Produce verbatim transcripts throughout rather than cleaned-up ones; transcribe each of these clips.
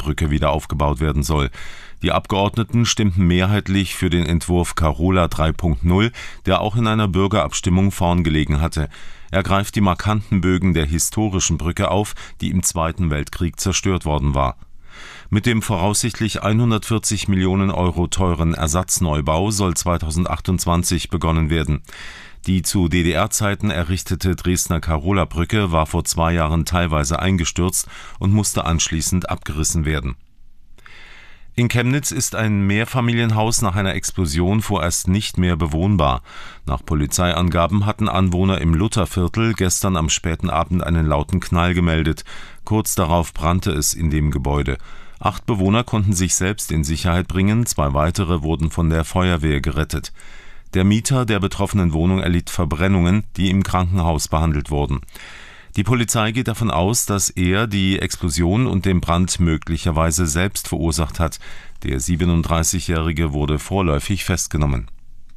Karola-Brücke wieder aufgebaut werden soll. Die Abgeordneten stimmten mehrheitlich für den Entwurf Karola drei Punkt null, der auch in einer Bürgerabstimmung vorn gelegen hatte. Er greift die markanten Bögen der historischen Brücke auf, die im Zweiten Weltkrieg zerstört worden war. Mit dem voraussichtlich hundertvierzig Millionen Euro teuren Ersatzneubau soll zweitausendachtundzwanzig begonnen werden. Die zu D D R-Zeiten errichtete Dresdner Karola-Brücke war vor zwei Jahren teilweise eingestürzt und musste anschließend abgerissen werden. In Chemnitz ist ein Mehrfamilienhaus nach einer Explosion vorerst nicht mehr bewohnbar. Nach Polizeiangaben hatten Anwohner im Lutherviertel gestern am späten Abend einen lauten Knall gemeldet. Kurz darauf brannte es in dem Gebäude. Acht Bewohner konnten sich selbst in Sicherheit bringen, zwei weitere wurden von der Feuerwehr gerettet. Der Mieter der betroffenen Wohnung erlitt Verbrennungen, die im Krankenhaus behandelt wurden. Die Polizei geht davon aus, dass er die Explosion und den Brand möglicherweise selbst verursacht hat. Der siebenunddreißigjährige wurde vorläufig festgenommen.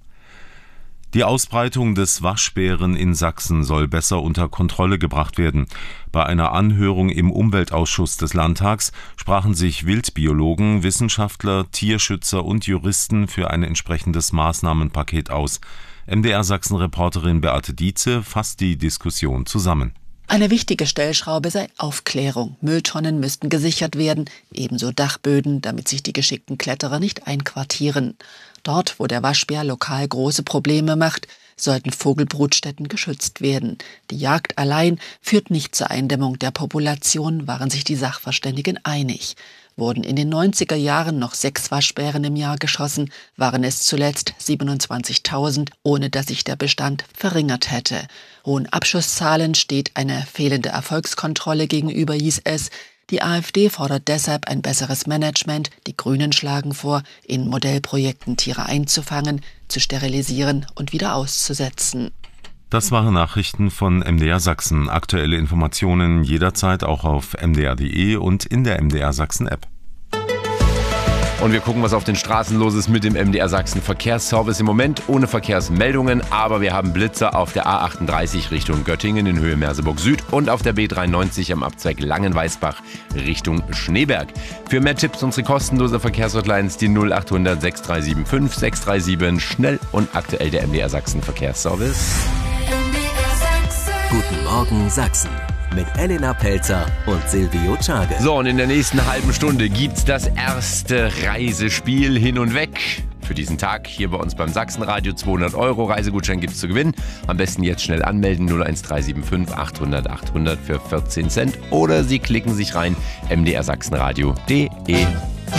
Die Ausbreitung des Waschbären in Sachsen soll besser unter Kontrolle gebracht werden. Bei einer Anhörung im Umweltausschuss des Landtags sprachen sich Wildbiologen, Wissenschaftler, Tierschützer und Juristen für ein entsprechendes Maßnahmenpaket aus. M D R-Sachsen-Reporterin Beate Dietze fasst die Diskussion zusammen. Eine wichtige Stellschraube sei Aufklärung. Mülltonnen müssten gesichert werden, ebenso Dachböden, damit sich die geschickten Kletterer nicht einquartieren. Dort, wo der Waschbär lokal große Probleme macht, sollten Vogelbrutstätten geschützt werden. Die Jagd allein führt nicht zur Eindämmung der Population, waren sich die Sachverständigen einig. Wurden in den neunziger Jahren noch sechs Waschbären im Jahr geschossen, waren es zuletzt siebenundzwanzigtausend, ohne dass sich der Bestand verringert hätte. Hohen Abschusszahlen steht eine fehlende Erfolgskontrolle gegenüber, hieß es. Die AfD fordert deshalb ein besseres Management. Die Grünen schlagen vor, in Modellprojekten Tiere einzufangen, zu sterilisieren und wieder auszusetzen. Das waren Nachrichten von M D R Sachsen. Aktuelle Informationen jederzeit auch auf m d r punkt d e und in der M D R Sachsen App. Und wir gucken, was auf den Straßen los ist mit dem M D R Sachsen Verkehrsservice. Im Moment ohne Verkehrsmeldungen, aber wir haben Blitzer auf der A achtunddreißig Richtung Göttingen in Höhe Merseburg Süd und auf der B dreiundneunzig am Abzweig Langenweisbach Richtung Schneeberg. Für mehr Tipps unsere kostenlose Verkehrshotlines die null achthundert sechs drei sieben fünf sechs drei sieben. Schnell und aktuell der M D R Sachsen Verkehrsservice. Guten Morgen Sachsen mit Elena Pelzer und Silvio Czage. So, und in der nächsten halben Stunde gibt's das erste Reisespiel hin und weg. Für diesen Tag hier bei uns beim Sachsenradio. zweihundert Euro Reisegutschein gibt's zu gewinnen. Am besten jetzt schnell anmelden, null eins drei sieben fünf achthundert achthundert für vierzehn Cent. Oder Sie klicken sich rein, m d r sachsenradio punkt d e.